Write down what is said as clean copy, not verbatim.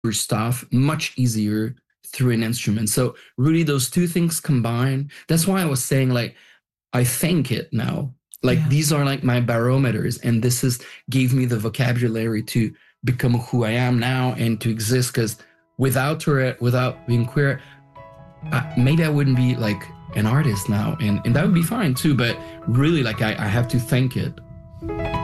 stuff much easier through an instrument. So really those two things combined, that's why I was saying like, I thank it now. Like Yeah. these are like my barometers, and this is gave me the vocabulary to become who I am now and to exist. Because without being queer, maybe I wouldn't be like an artist now, and that would be fine too. But really, like I have to thank it